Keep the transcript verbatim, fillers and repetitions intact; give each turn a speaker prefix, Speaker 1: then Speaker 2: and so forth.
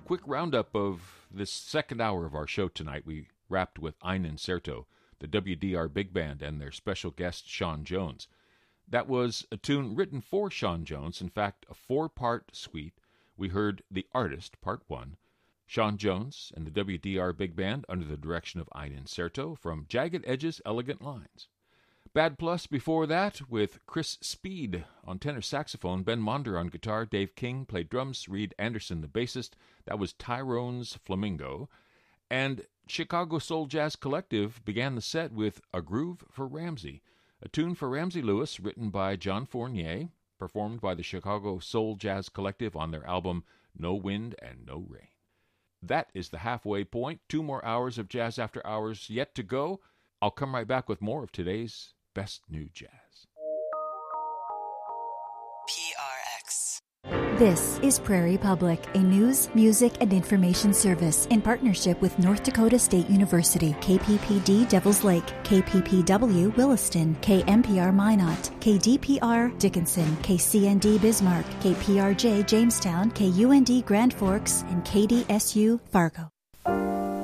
Speaker 1: quick roundup of this second hour of our show tonight. We wrapped with Ein Incerto, the W D R Big Band, and their special guest, Sean Jones. That was a tune written for Sean Jones, in fact, a four-part suite. We heard The Artist, Part one, Sean Jones and the W D R Big Band under the direction of Ein Incerto from Jagged Edges, Elegant Lines. Bad Plus before that with Chris Speed on tenor saxophone, Ben Monder on guitar, Dave King played drums, Reed Anderson the bassist. That was Tyrone's Flamingo. And Chicago Soul Jazz Collective began the set with A Groove for Ramsey, a tune for Ramsey Lewis written by John Fournier, performed by the Chicago Soul Jazz Collective on their album No Wind and No Rain. That is the halfway point. Two more hours of Jazz After Hours yet to go. I'll come right back with more of today's Best New Jazz.
Speaker 2: P R X.
Speaker 3: This is Prairie Public, a news, music, and information service in partnership with North Dakota State University, K P P D Devils Lake, K P P W Williston, K M P R Minot, K D P R Dickinson, K C N D Bismarck, K P R J Jamestown, K U N D Grand Forks, and K D S U Fargo.